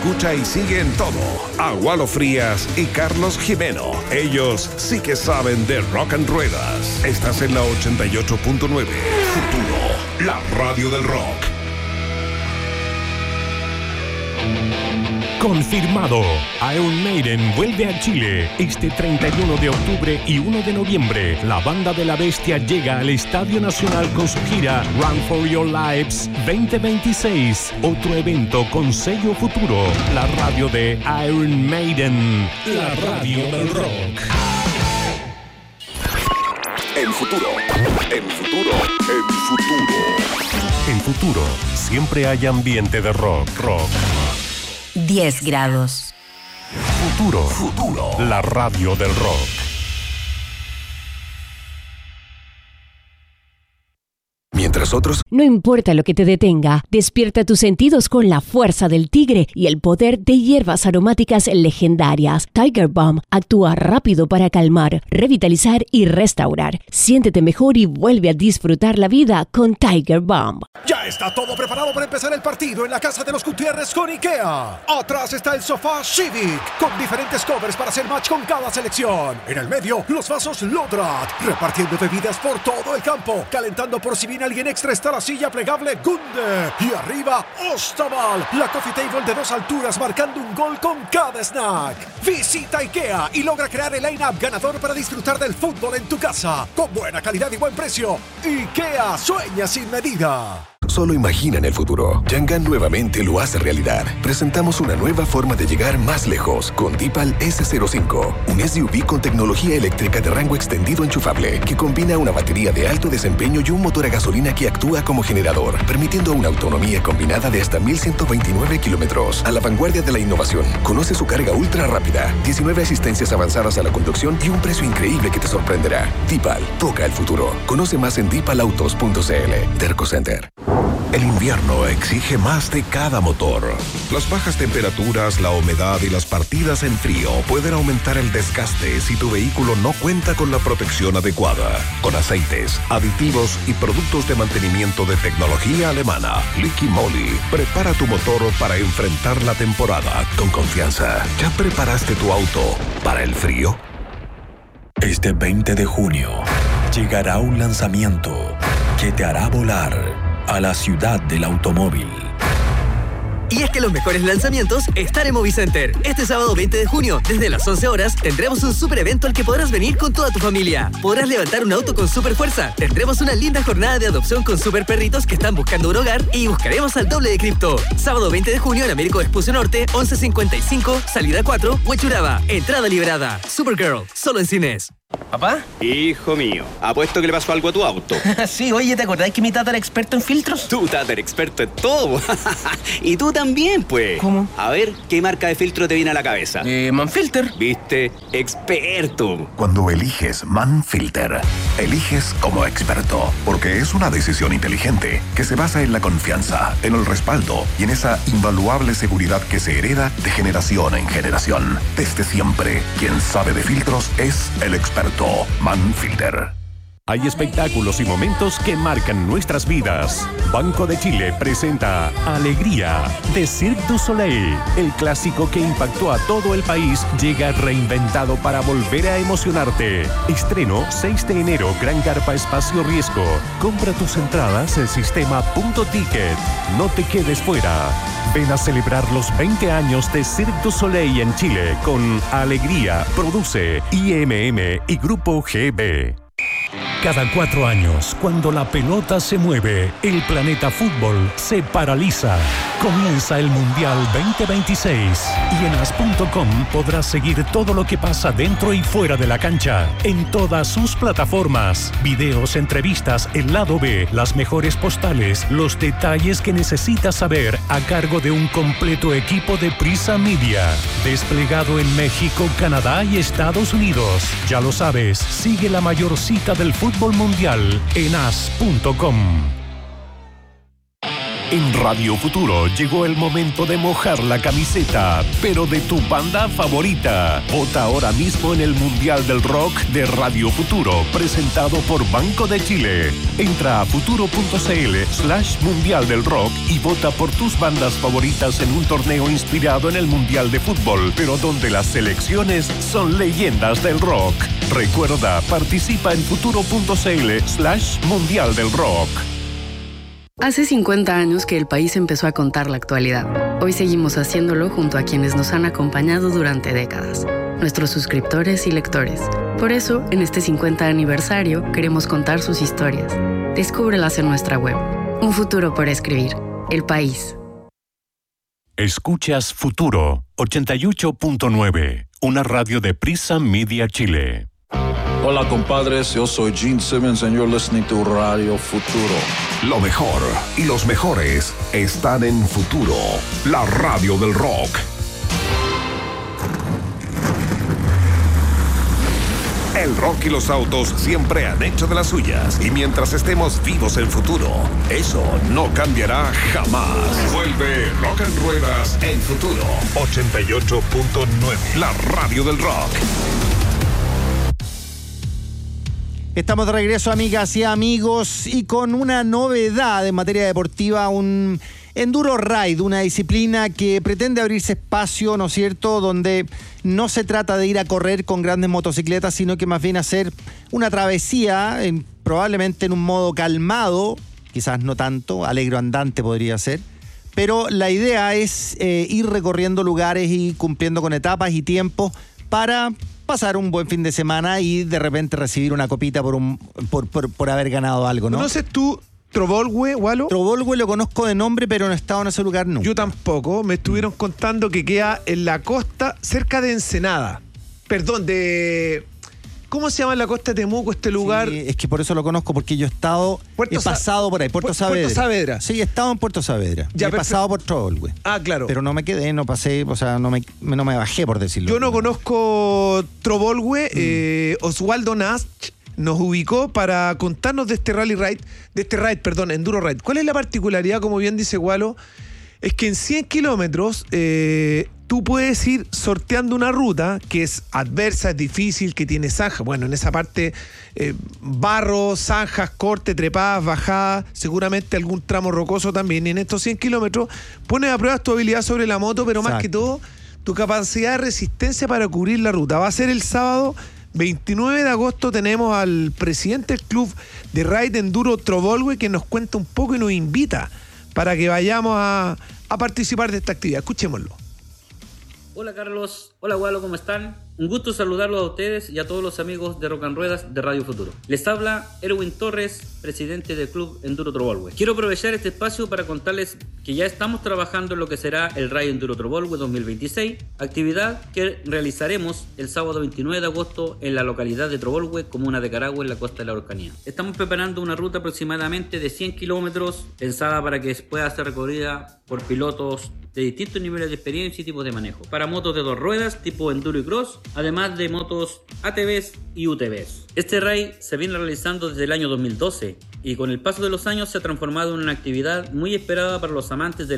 Escucha y sigue en todo a Walo Frías y Carlos Jimeno. Ellos sí que saben de rock and ruedas. Estás en la 88.9. Futuro, la radio del rock. Confirmado, Iron Maiden vuelve a Chile este 31 de octubre y 1 de noviembre. La banda de la bestia llega al Estadio Nacional con su gira Run for Your Lives 2026. Otro evento con sello Futuro, la radio de Iron Maiden, la radio del rock. En Futuro, en Futuro, en Futuro. En Futuro, siempre hay ambiente de rock. 10 grados. Futuro, la radio del rock. Mientras otros... No importa lo que te detenga, despierta tus sentidos con la fuerza del tigre y el poder de hierbas aromáticas legendarias. Tiger Balm actúa rápido para calmar, revitalizar y restaurar. Siéntete mejor y vuelve a disfrutar la vida con Tiger Balm. Ya está todo preparado para empezar el partido en la casa de los Gutiérrez con IKEA. Atrás está el sofá Civic, con diferentes covers para hacer match con cada selección. En el medio, los vasos Lodrat, repartiendo bebidas por todo el campo, calentando por si viene alguien extra está la silla plegable Gunde. Y arriba, Ostaval, la coffee table de 2 alturas marcando un gol con cada snack. Visita IKEA y logra crear el line-up ganador para disfrutar del fútbol en tu casa. Con buena calidad y buen precio. IKEA sueña sin medida. Solo imagina en el futuro. Yangan nuevamente lo hace realidad. Presentamos una nueva forma de llegar más lejos con Deepal S05, un SUV con tecnología eléctrica de rango extendido enchufable que combina una batería de alto desempeño y un motor a gasolina que actúa como generador, permitiendo una autonomía combinada de hasta 1.129 kilómetros. A la vanguardia de la innovación. Conoce su carga ultra rápida, 19 asistencias avanzadas a la conducción y un precio increíble que te sorprenderá. Deepal, toca el futuro. Conoce más en deepalautos.cl. Derco Center. El invierno exige más de cada motor. Las bajas temperaturas, la humedad y las partidas en frío pueden aumentar el desgaste si tu vehículo no cuenta con la protección adecuada. Con aceites, aditivos y productos de mantenimiento de tecnología alemana, Liqui Moly prepara tu motor para enfrentar la temporada con confianza. ¿Ya preparaste tu auto para el frío? Este 20 de junio llegará un lanzamiento que te hará volar a la ciudad del automóvil. Y es que los mejores lanzamientos están en Movicenter. Este sábado 20 de junio, desde las 11 horas, tendremos un super evento al que podrás venir con toda tu familia. Podrás levantar un auto con super fuerza. Tendremos una linda jornada de adopción con super perritos que están buscando un hogar y buscaremos al doble de cripto. Sábado 20 de junio en Américo Vespucio Norte, 1155, salida 4, Huechuraba. Entrada liberada. Supergirl, solo en cines. ¿Papá? Hijo mío, apuesto que le pasó algo a tu auto. Sí, oye, ¿te acordás que mi tata era experto en filtros? Tu tata era experto en todo. Y tú también, pues. ¿Cómo? A ver, ¿qué marca de filtro te viene a la cabeza? Manfilter. ¿Viste? Experto. Cuando eliges Manfilter, eliges como experto, porque es una decisión inteligente que se basa en la confianza, en el respaldo y en esa invaluable seguridad que se hereda de generación en generación. Desde siempre, quien sabe de filtros es el experto Manfilter. Hay espectáculos y momentos que marcan nuestras vidas. Banco de Chile presenta Alegría de Cirque du Soleil. El clásico que impactó a todo el país llega reinventado para volver a emocionarte. Estreno 6 de enero, Gran Carpa Espacio Riesgo. Compra tus entradas en sistema.ticket. No te quedes fuera. Ven a celebrar los 20 años de Cirque du Soleil en Chile con Alegría. Produce IMM y Grupo GB. Cada 4 años, cuando la pelota se mueve, el planeta fútbol se paraliza. Comienza el Mundial 2026 y en as.com podrás seguir todo lo que pasa dentro y fuera de la cancha, en todas sus plataformas. Videos, entrevistas, el lado B, las mejores postales, los detalles que necesitas saber a cargo de un completo equipo de Prisa Media, desplegado en México, Canadá y Estados Unidos. Ya lo sabes, sigue la mayor cita del fútbol mundial en as.com. En Radio Futuro llegó el momento de mojar la camiseta, pero de tu banda favorita. Vota ahora mismo en el Mundial del Rock de Radio Futuro, presentado por Banco de Chile. Entra a futuro.cl/Mundial del Rock y vota por tus bandas favoritas en un torneo inspirado en el Mundial de Fútbol, pero donde las selecciones son leyendas del rock. Recuerda, participa en futuro.cl/Mundial del Rock. Hace 50 años que el país empezó a contar la actualidad. Hoy seguimos haciéndolo junto a quienes nos han acompañado durante décadas, nuestros suscriptores y lectores. Por eso, en este 50 aniversario, queremos contar sus historias. Descúbrelas en nuestra web. Un futuro por escribir. El País. Escuchas Futuro 88.9, una radio de Prisa Media Chile. Hola compadres, yo soy Gene Simmons and you're listening to Radio Futuro. Lo mejor y los mejores están en Futuro, la radio del rock. El rock y los autos siempre han hecho de las suyas. Y mientras estemos vivos en Futuro, eso no cambiará jamás. Vuelve Rock and Ruedas en Futuro 88.9, la radio del rock. Estamos de regreso, amigas y amigos, y con una novedad en materia deportiva, un Enduro Ride, una disciplina que pretende abrirse espacio, ¿no es cierto?, donde no se trata de ir a correr con grandes motocicletas, sino que más bien hacer una travesía, probablemente en un modo calmado, quizás no tanto, alegro andante podría ser, pero la idea es ir recorriendo lugares y cumpliendo con etapas y tiempos para pasar un buen fin de semana y de repente recibir una copita por haber ganado algo, ¿no? ¿Conoces tú Trovolwe, Walo? Trovolwe lo conozco de nombre, pero no he estado en ese lugar nunca. Yo tampoco. Me estuvieron contando que queda en la costa, cerca de Ensenada. Perdón, de... ¿Cómo se llama en la costa de Temuco este lugar? Sí, es que por eso lo conozco, porque yo he pasado por ahí, Puerto Saavedra. Puerto Saavedra. Sí, he estado en Puerto Saavedra. Ya, he pasado por Trovolwe. Ah, claro. Pero no me quedé, no pasé, o sea, no me bajé, por decirlo. Yo no conozco Trovolwe. Oswaldo Nash nos ubicó para contarnos de este Enduro Ride. ¿Cuál es la particularidad? Como bien dice Walo, es que en 100 kilómetros tú puedes ir sorteando una ruta que es adversa, es difícil, que tiene zanjas. Bueno, en esa parte, barro, zanjas, corte, trepadas, bajadas, seguramente algún tramo rocoso también. Y en estos 100 kilómetros pones a prueba tu habilidad sobre la moto, pero más que todo, tu capacidad de resistencia para cubrir la ruta. Va a ser el sábado 29 de agosto. Tenemos al presidente del club de Ride Enduro Trovolwe, que nos cuenta un poco y nos invita para que vayamos a participar de esta actividad. Escuchémoslo. Hola Carlos, hola Walo, ¿cómo están? Un gusto saludarlos a ustedes y a todos los amigos de Rock and Ruedas de Radio Futuro. Les habla Erwin Torres, presidente del Club Enduro Trovolwe. Quiero aprovechar este espacio para contarles que ya estamos trabajando en lo que será el Ride Enduro Trovolwe 2026, actividad que realizaremos el sábado 29 de agosto en la localidad de Trovolwe, comuna de Carahue, en la costa de la Araucanía. Estamos preparando una ruta aproximadamente de 100 kilómetros, pensada para que pueda ser recorrida por pilotos de distintos niveles de experiencia y tipos de manejo. Para motos de 2 ruedas, tipo Enduro y Cross, además de motos ATVs y UTVs. Este ride se viene realizando desde el año 2012 y con el paso de los años se ha transformado en una actividad muy esperada para los amantes del